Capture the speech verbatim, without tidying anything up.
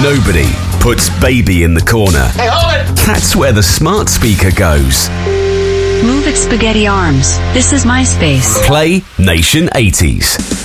Nobody puts baby in the corner. Hey, hold it! That's where the smart speaker goes. Move it, spaghetti arms. This is my space. Play Nation eighties.